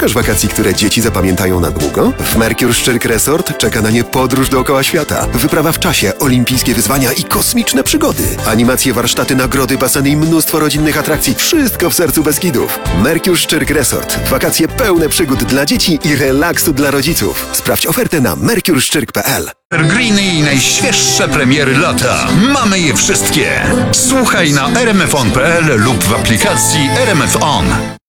Szukasz wakacji, które dzieci zapamiętają na długo? W Mercure Szczyrk Resort czeka na nie podróż dookoła świata, wyprawa w czasie, olimpijskie wyzwania i kosmiczne przygody. Animacje, warsztaty, nagrody, baseny i mnóstwo rodzinnych atrakcji. Wszystko w sercu Beskidów. Mercure Szczyrk Resort. Wakacje pełne przygód dla dzieci i relaksu dla rodziców. Sprawdź ofertę na mercureszczyrk.pl. Evergreeny i najświeższe premiery lata. Mamy je wszystkie. Słuchaj na rmfon.pl lub w aplikacji RMF On.